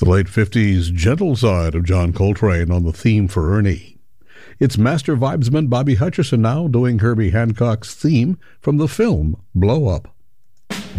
The late 50s gentle side of John Coltrane on the theme for Ernie. It's master vibesman Bobby Hutcherson now doing Herbie Hancock's theme from the film Blow Up.